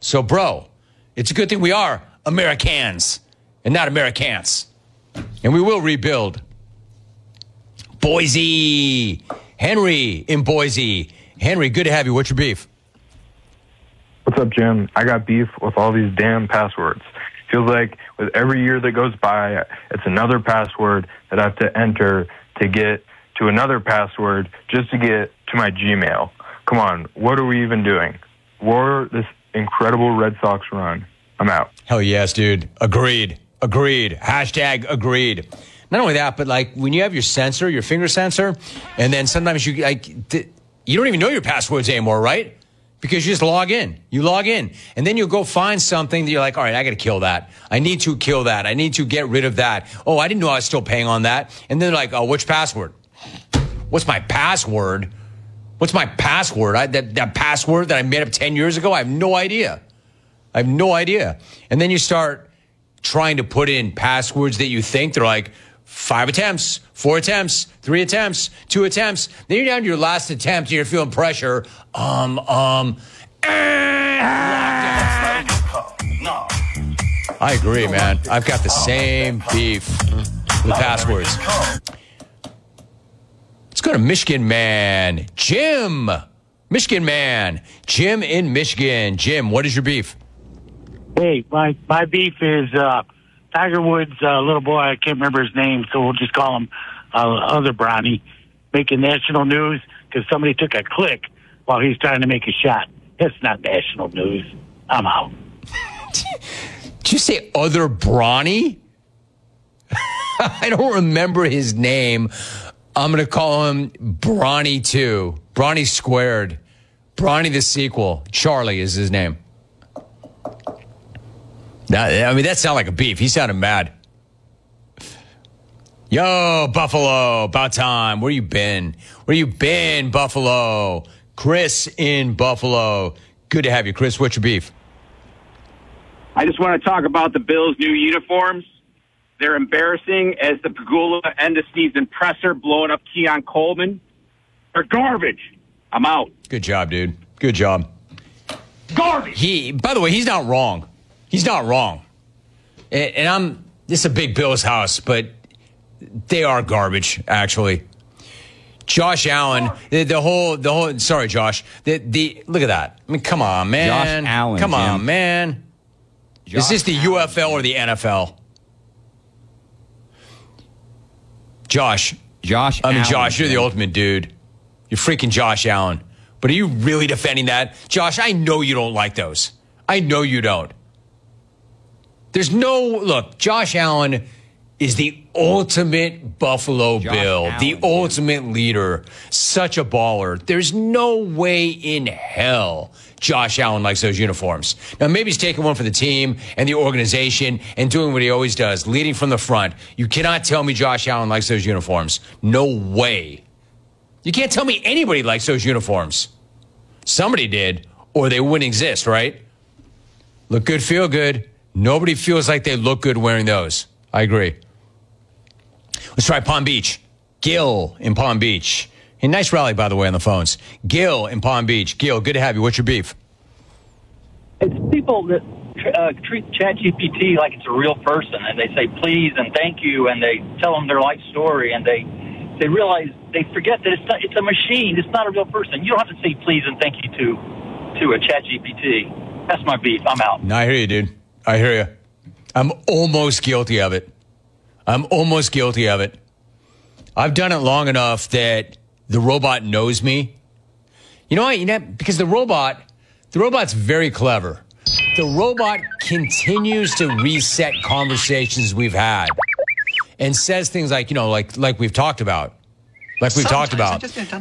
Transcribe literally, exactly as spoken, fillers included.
So, bro, it's a good thing we are Americans and not Americans. And we will rebuild. Boise. Henry in Boise. Henry, good to have you. What's your beef? What's up, Jim? I got beef with all these damn passwords. Feels like with every year that goes by, it's another password that I have to enter to get to another password just to get to my Gmail. Come on, what are we even doing? We're this incredible Red Sox run. I'm out. Hell yes, dude. Agreed. Agreed. Hashtag agreed. Not only that, but like when you have your sensor, your finger sensor, and then sometimes you like th- you don't even know your passwords anymore, right? Because you just log in. You log in. And then you'll go find something that you're like, all right, I got to kill that. I need to kill that. I need to get rid of that. Oh, I didn't know I was still paying on that. And then they're like, oh, which password? What's my password? What's my password? I, that, that password that I made up ten years ago? I have no idea. I have no idea. And then you start trying to put in passwords that you think they're like five attempts, four attempts, three attempts, two attempts. Then you're down to your last attempt and you're feeling pressure. Um, um, I agree, man. I've got the same beef with passwords. Let's go to Michigan Man. Jim. Michigan Man. Jim in Michigan. Jim, what is your beef? Hey, my, my beef is uh, Tiger Woods' uh, little boy. I can't remember his name, so we'll just call him uh, Other Bronny, making national news because somebody took a click while he's trying to make a shot. That's not national news. I'm out. Did you say Other Bronny? I don't remember his name. I'm going to call him Bronny two. Bronny squared. Bronny the sequel. Charlie is his name. Now, I mean, that sounded like a beef. He sounded mad. Yo, Buffalo, about time. Where you been? Where you been, Buffalo? Chris in Buffalo. Good to have you, Chris. What's your beef? I just want to talk about the Bills' new uniforms. They're embarrassing as the Pagula end of season presser blowing up Keon Coleman. They're garbage. I'm out. Good job, dude. Good job. Garbage. He, by the way, he's not wrong. He's not wrong. And, and I'm, this is a big Bills house, but they are garbage, actually. Josh Allen, the, the whole, the whole, sorry, Josh. The, the, look at that. I mean, come on, man. Josh Allen, Come on, Jim. man. Josh is this the Allen. U F L or the N F L? Josh. Josh I mean, Allen, Josh, you're the Jim. ultimate dude. You're freaking Josh Allen. But are you really defending that? Josh, I know you don't like those. I know you don't. There's no, look, Josh Allen is the ultimate Buffalo Josh Bill, Allen, the dude. ultimate leader, such a baller. There's no way in hell Josh Allen likes those uniforms. Now, maybe he's taking one for the team and the organization and doing what he always does, leading from the front. You cannot tell me Josh Allen likes those uniforms. No way. You can't tell me anybody likes those uniforms. Somebody did, or they wouldn't exist, right? Look good, feel good. Nobody feels like they look good wearing those. I agree. Let's try Palm Beach. Gil in Palm Beach. Hey, nice rally, by the way, on the phones. Gil in Palm Beach. Gil, good to have you. What's your beef? It's people that uh, treat ChatGPT like it's a real person, and they say please and thank you, and they tell them their life story, and they they realize they forget that it's not, it's a machine. It's not a real person. You don't have to say please and thank you to to a ChatGPT. That's my beef. I'm out. No, I hear you, dude. I hear you. I'm almost guilty of it. I'm almost guilty of it. I've done it long enough that the robot knows me. You know what? You know, because the robot, the robot's very clever. The robot continues to reset conversations we've had and says things like, you know, like like we've talked about. Like we've talked about.